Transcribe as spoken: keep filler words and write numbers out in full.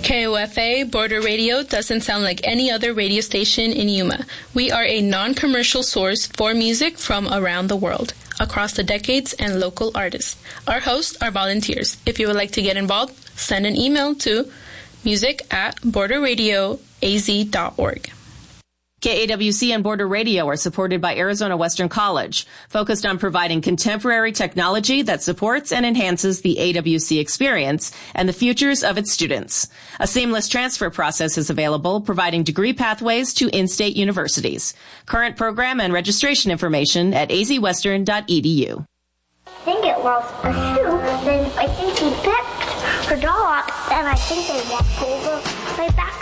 K O F A Border Radio doesn't sound like any other radio station in Yuma. We are a non-commercial source for music from around the world, across the decades and local artists. Our hosts are volunteers. If you would like to get involved, send an email to music at border radio a z dot org. K A W C and Border Radio are supported by Arizona Western College, focused on providing contemporary technology that supports and enhances the A W C experience and the futures of its students. A seamless transfer process is available, providing degree pathways to in-state universities. Current program and registration information at a z western dot e d u. I think it was a shoe, then I think he picked her doll up, and I think they walked over my back.